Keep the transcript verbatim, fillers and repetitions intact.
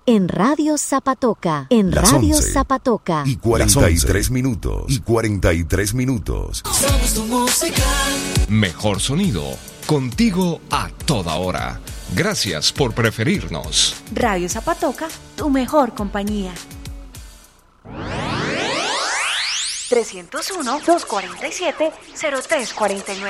en Radio Zapatoca. En Las Radio once Zapatoca. Y cuarenta y tres minutos. Y cuarenta y tres minutos. Somos tu música. Mejor sonido, contigo a toda hora. Gracias por preferirnos. Radio Zapatoca, tu mejor compañía. tres cero uno, dos cuatro siete, cero tres cuatro nueve